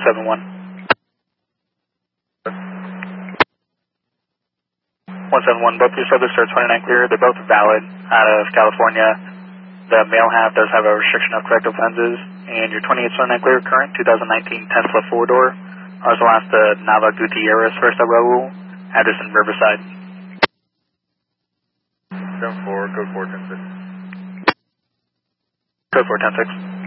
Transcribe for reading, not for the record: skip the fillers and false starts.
171. 171, both your subjects are 29 clear. They're both valid out of California. The male half does have a restriction of corrective lenses. And your 2829 clear, current 2019 Tesla 4-door. Also last the Nava Gutierrez First Raul, address in Riverside. 74, code 410-6. Code 410-6.